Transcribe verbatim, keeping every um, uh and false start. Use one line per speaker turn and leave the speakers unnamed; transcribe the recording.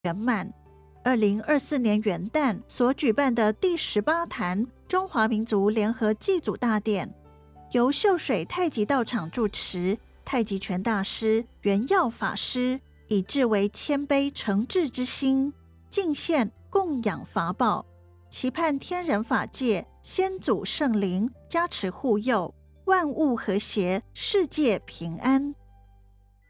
圆满。二零二四年元旦所举办的第十八坛中华民族联合祭祖大典，由秀水太极道场主持，太极拳大师圆耀法师以至为谦卑诚挚之心，敬献供养法宝，期盼天人法界先祖圣灵加持护佑，万物和谐，世界平安。